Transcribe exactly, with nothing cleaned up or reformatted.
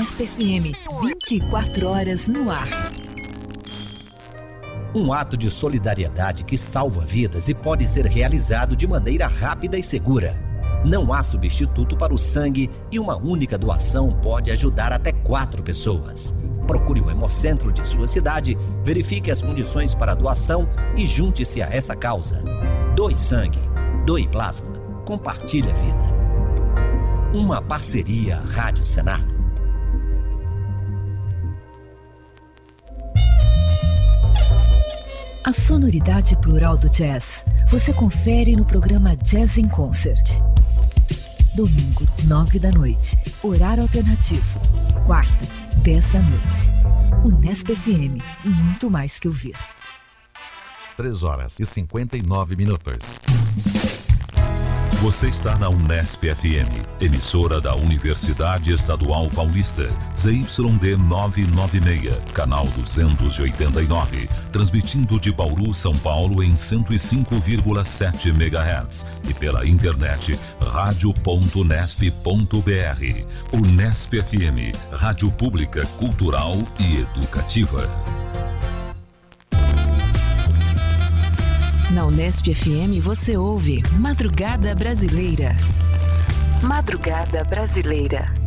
Unesp F M, vinte e quatro horas no ar. Um ato de solidariedade que salva vidas e pode ser realizado de maneira rápida e segura. Não há substituto para o sangue e uma única doação pode ajudar até quatro pessoas. Procure o Hemocentro de sua cidade, verifique as condições para a doação e junte-se a essa causa. Doe sangue, doe plasma, compartilhe a vida. Uma parceria Rádio Senado. A sonoridade plural do jazz você confere no programa Jazz em Concert. Domingo, nove da noite, horário alternativo. Quarta, dez da noite. Unesp F M, muito mais que ouvir. três horas e cinquenta e nove minutos. Você está na Unesp F M, emissora da Universidade Estadual Paulista, Z Y D novecentos e noventa e seis, canal duzentos e oitenta e nove, transmitindo de Bauru, São Paulo em cento e cinco vírgula sete megahertz e pela internet rádio ponto unesp ponto br. Unesp F M, rádio pública, cultural e educativa. Na Unesp F M você ouve Madrugada Brasileira. Madrugada Brasileira.